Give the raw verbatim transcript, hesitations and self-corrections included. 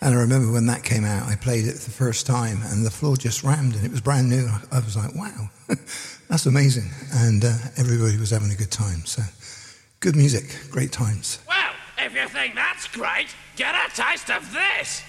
And I remember when that came out, I played it the first time, and the floor just rammed, and it was brand new. I was like, wow, that's amazing. And uh, everybody was having a good time. So good music, great times. Well, if you think that's great, get a taste of this.